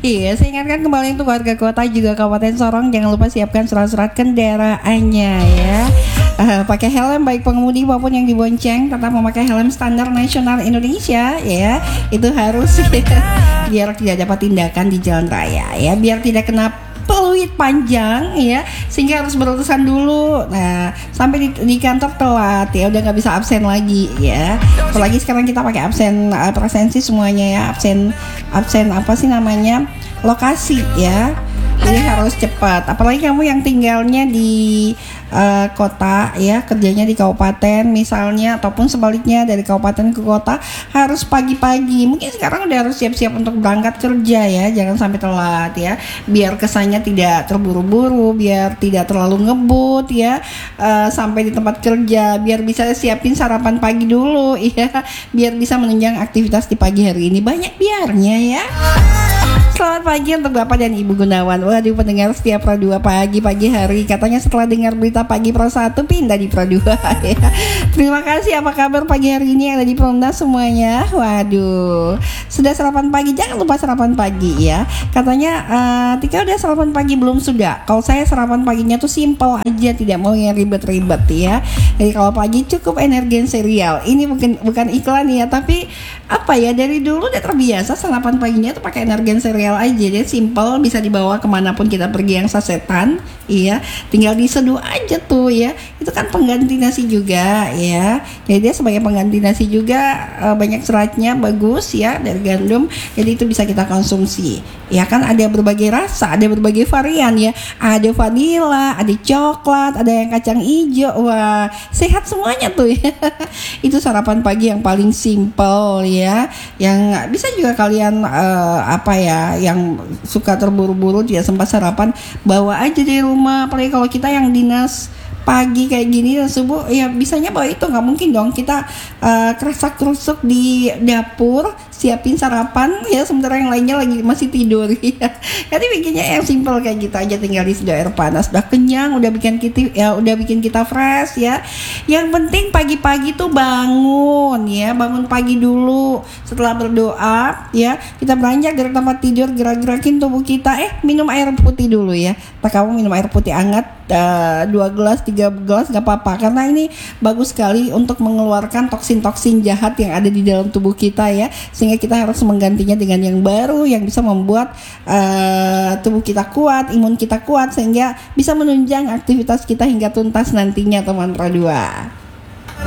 Iya, saya ingatkan kembali untuk warga kota juga Kabupaten Sorong, jangan lupa siapkan surat-surat kendaraannya ya. Pakai helm baik pengemudi maupun yang dibonceng, tetap memakai helm standar nasional Indonesia ya. Itu harus ya, biar tidak dapat tindakan di jalan raya ya, biar tidak kena peluit panjang ya, sehingga harus berurusan dulu. Nah, sampai di kantor telat ya, udah nggak bisa absen lagi ya. Apalagi sekarang kita pakai absen presensi semuanya ya, absen apa sih namanya, lokasi ya. Jadi harus cepat. Apalagi kamu yang tinggalnya di kota ya, kerjanya di kabupaten misalnya, ataupun sebaliknya dari kabupaten ke kota, harus pagi-pagi. Mungkin sekarang udah harus siap-siap untuk berangkat kerja ya, jangan sampai telat ya. Biar kesannya tidak terburu-buru, biar tidak terlalu ngebut ya. Sampai di tempat kerja, biar bisa siapin sarapan pagi dulu ya, biar bisa menunjang aktivitas di pagi hari ini. Banyak biarnya ya. Selamat pagi untuk Bapak dan Ibu Gunawan. Waduh, pendengar setiap Pro 2 pagi hari. Katanya setelah dengar berita pagi Pro 1 pindah di Pro 2 ya. Terima kasih, apa kabar pagi hari ini yang ada di Promda semuanya? Waduh, sudah sarapan pagi? Jangan lupa sarapan pagi ya. Katanya Tika udah sarapan pagi belum? Sudah. Kalau saya sarapan paginya tuh simple aja, tidak mau yang ribet-ribet ya. Jadi kalau pagi cukup Energen Cereal. Ini bukan iklan ya, tapi apa ya, dari dulu udah terbiasa sarapan paginya tuh pakai Energen Cereal aja. Dia simple, bisa dibawa kemanapun kita pergi yang sasetan, iya, tinggal diseduh aja tuh ya. Itu kan pengganti nasi juga ya. Jadi dia sebagai pengganti nasi juga, banyak seratnya, bagus ya, dari gandum. Jadi itu bisa kita konsumsi. Ya kan, ada berbagai rasa, ada berbagai varian ya. Ada vanila, ada coklat, ada yang kacang hijau. Wah, sehat semuanya tuh ya. Itu sarapan pagi yang paling simple ya. Yang bisa juga kalian yang suka terburu-buru tidak sempat sarapan, bawa aja di rumah. Apalagi kalau kita yang dinas pagi kayak gini dan subuh ya, bisanya bawa itu. Nggak mungkin dong kita kerasak-kerusuk di dapur siapin sarapan ya, sementara yang lainnya masih tidur ya. Jadi bikinnya yang simple kayak gitu aja, tinggal diseduh air panas, udah kenyang, udah bikin kita fresh ya. Yang penting pagi-pagi tuh bangun pagi dulu. Setelah berdoa ya, kita beranjak dari tempat tidur, gerak-gerakin tubuh kita, minum air putih dulu ya. Kamu minum air putih hangat 2 gelas 3 gelas nggak apa-apa, karena ini bagus sekali untuk mengeluarkan toksin-toksin jahat yang ada di dalam tubuh kita ya, sehingga kita harus menggantinya dengan yang baru yang bisa membuat tubuh kita kuat, imun kita kuat, sehingga bisa menunjang aktivitas kita hingga tuntas nantinya teman Pro 2.